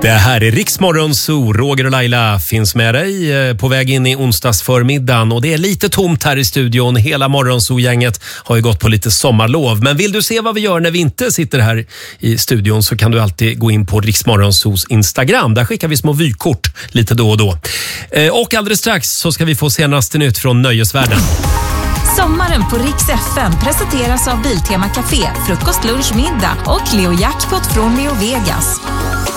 Det här är Riksmorgon Zoo. Roger och Laila finns med dig på väg in i onsdagsförmiddagen. Och det är lite tomt här i studion. Hela Morgonzoo-gänget har ju gått på lite sommarlov. Men vill du se vad vi gör när vi inte sitter här i studion så kan du alltid gå in på Riksmorgonzoos Instagram. Där skickar vi små vykort lite då och då. Och alldeles strax så ska vi få senaste nytt från nöjesvärlden. Sommaren på Rix FM presenteras av Biltema Café, frukost, lunch, middag och Leo Jackpot från Leo Vegas.